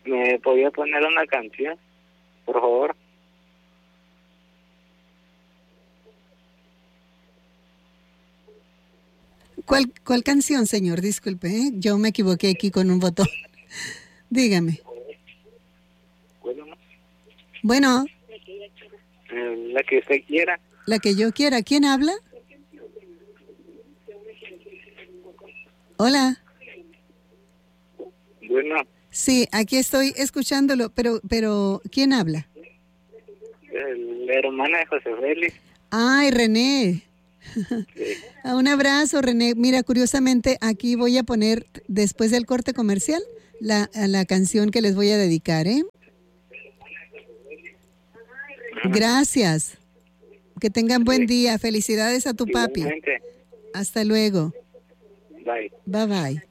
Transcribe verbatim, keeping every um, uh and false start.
¿Me podía poner una canción, por favor? ¿Cuál, cuál canción, señor? Disculpe, ¿eh? Yo me equivoqué aquí con un botón. Dígame. Bueno, Bueno, eh, la que usted quiera. la que yo quiera. ¿Quién habla? Hola. Bueno, Sí, aquí estoy escuchándolo, pero, pero ¿quién habla? el- la hermana de José Félix. Ay, René. Sí. Ah, Un abrazo, René. Mira, curiosamente, aquí voy a poner, después del corte comercial, la, a la canción que les voy a dedicar, ¿eh? Gracias. Que tengan buen Sí. día. Felicidades a tu papi. Igualmente. Hasta luego. Bye. Bye bye.